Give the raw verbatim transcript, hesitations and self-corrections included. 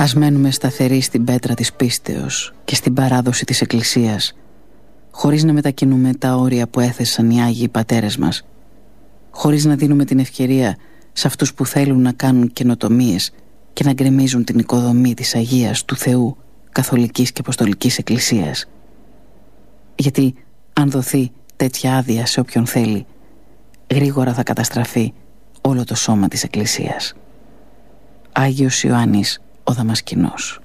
Ας μένουμε σταθεροί στην πέτρα της πίστεως και στην παράδοση της Εκκλησίας, χωρίς να μετακινούμε τα όρια που έθεσαν οι Άγιοι Πατέρες μας, χωρίς να δίνουμε την ευκαιρία σε αυτούς που θέλουν να κάνουν καινοτομίες και να γκρεμίζουν την οικοδομή της Αγίας του Θεού, Καθολικής και Αποστολικής Εκκλησίας. Γιατί αν δοθεί τέτοια άδεια σε όποιον θέλει, γρήγορα θα καταστραφεί όλο το σώμα της Εκκλησίας. Άγιος Ιωάννης ο Δαμασκηνός.